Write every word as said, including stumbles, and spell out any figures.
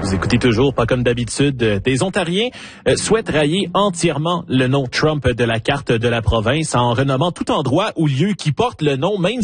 Vous écoutez toujours, pas comme d'habitude, des Ontariens euh, souhaitent railler entièrement le nom Trump de la carte de la province en renommant tout endroit ou lieu qui porte le nom, même